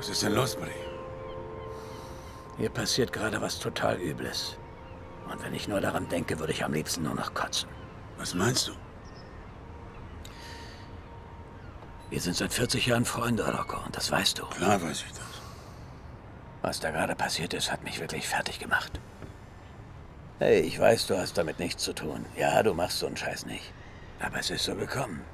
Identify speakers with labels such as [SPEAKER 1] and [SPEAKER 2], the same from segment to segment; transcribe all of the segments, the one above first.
[SPEAKER 1] Was ist denn los, Brie?
[SPEAKER 2] Hier passiert gerade was total Übles. Und wenn ich nur daran denke, würde ich am liebsten nur noch kotzen.
[SPEAKER 1] Was meinst du?
[SPEAKER 2] Wir sind seit 40 Jahren Freunde, Rocco, und das weißt du.
[SPEAKER 1] Klar weiß ich das.
[SPEAKER 2] Was da gerade passiert ist, hat mich wirklich fertig gemacht. Hey, ich weiß, du hast damit nichts zu tun. Ja, du machst so einen Scheiß nicht. Aber es ist so gekommen.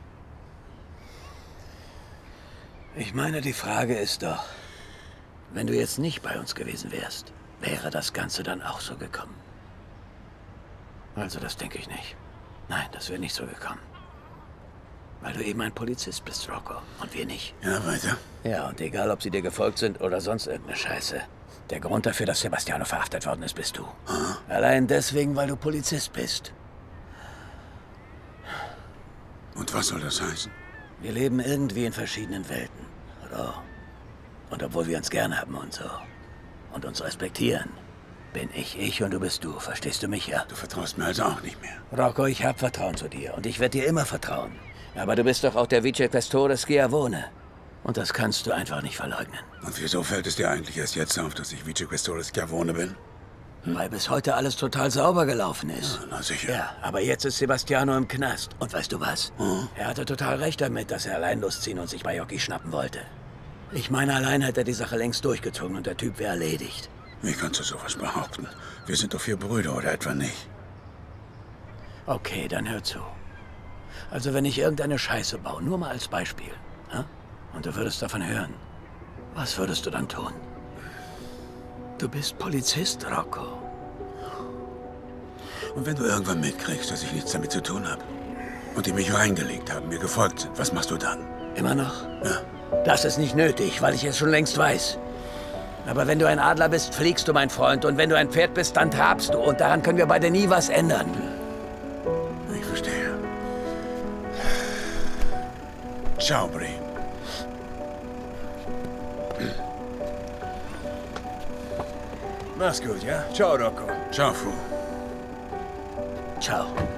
[SPEAKER 2] Ich meine, die Frage ist doch, wenn du jetzt nicht bei uns gewesen wärst, wäre das Ganze dann auch so gekommen? Also, das denke ich nicht. Nein, das wäre nicht so gekommen. Weil du eben ein Polizist bist, Rocco, und wir nicht.
[SPEAKER 1] Ja, weiter.
[SPEAKER 2] Ja, und egal, ob sie dir gefolgt sind oder sonst irgendeine Scheiße. Der Grund dafür, dass Sebastiano verhaftet worden ist, bist du.
[SPEAKER 1] Aha.
[SPEAKER 2] Allein deswegen, weil du Polizist bist.
[SPEAKER 1] Und was soll das heißen?
[SPEAKER 2] Wir leben irgendwie in verschiedenen Welten, oder? Und obwohl wir uns gern haben und so, und uns respektieren, bin ich und du bist du. Verstehst du mich, ja?
[SPEAKER 1] Du vertraust mir also auch nicht mehr.
[SPEAKER 2] Rocco, ich hab Vertrauen zu dir und ich werde dir immer vertrauen. Aber du bist doch auch der Vicequestore Schiavone. Und das kannst du einfach nicht verleugnen.
[SPEAKER 1] Und wieso fällt es dir eigentlich erst jetzt auf, dass ich Vicequestore Schiavone bin?
[SPEAKER 2] Weil bis heute alles total sauber gelaufen ist.
[SPEAKER 1] Ja, na sicher.
[SPEAKER 2] Ja, aber jetzt ist Sebastiano im Knast. Und weißt du was? Er hatte total recht damit, dass er allein losziehen und sich bei Jockey schnappen wollte. Ich meine, allein hätte er die Sache längst durchgezogen und der Typ wäre erledigt.
[SPEAKER 1] Wie kannst du sowas behaupten? Wir sind doch 4 Brüder, oder etwa nicht?
[SPEAKER 2] Okay, dann hör zu. Also wenn ich irgendeine Scheiße baue, nur mal als Beispiel, und du würdest davon hören, was würdest du dann tun? Du bist Polizist, Rocco.
[SPEAKER 1] Und wenn du irgendwann mitkriegst, dass ich nichts damit zu tun habe und die mich reingelegt haben, mir gefolgt sind, was machst du dann?
[SPEAKER 2] Immer noch?
[SPEAKER 1] Ja.
[SPEAKER 2] Das ist nicht nötig, weil ich es schon längst weiß. Aber wenn du ein Adler bist, fliegst du, mein Freund. Und wenn du ein Pferd bist, dann trabst du. Und daran können wir beide nie was ändern.
[SPEAKER 1] Ich verstehe. Ciao, Brie.
[SPEAKER 3] Mach's gut, ja? Ciao, Rocco.
[SPEAKER 1] Ciao, Fu.
[SPEAKER 2] Ciao.